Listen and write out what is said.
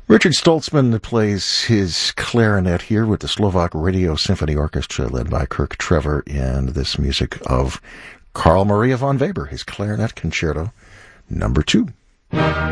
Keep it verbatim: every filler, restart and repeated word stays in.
Richard Stoltzman plays his clarinet here with the Slovak Radio Symphony Orchestra led by Kirk Trevor, and this music of Carl Maria von Weber, his clarinet concerto number two.